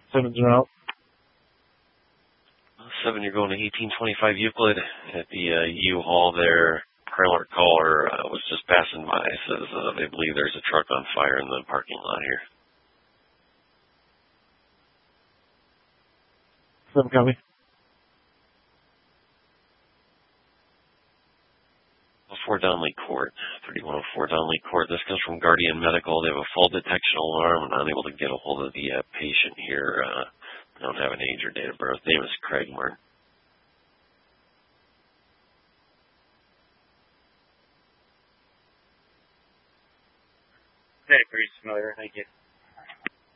Simmons are out. 7, you're going to 1825 Euclid at the U-Haul there. Pilot caller was just passing by. Says they believe there's a truck on fire in the parking lot here. 7 copy. 4 Donley Court, 3104 Donley Court. This comes from Guardian Medical. They have a fall detection alarm. I'm unable to get a hold of the patient here. I don't have an age or date of birth. Name is Craig Martin. Very familiar. Thank you.